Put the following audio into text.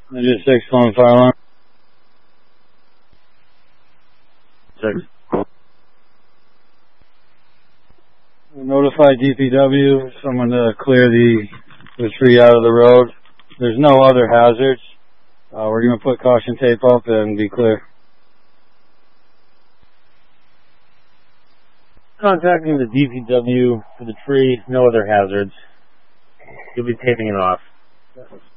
Just 6 calling fire alarm. 6. Notify DPW, someone to clear the tree out of the road. There's no other hazards. We're going to put caution tape up and be clear. Contacting the DPW for the tree, no other hazards. You'll be taping it off.